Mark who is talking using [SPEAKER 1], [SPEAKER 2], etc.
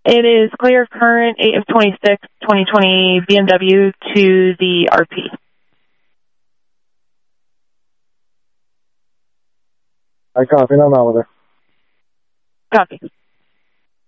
[SPEAKER 1] It is clear current 8 of 26, 2020 BMW to the RP.
[SPEAKER 2] I copy, and I'm out with her.
[SPEAKER 1] Copy.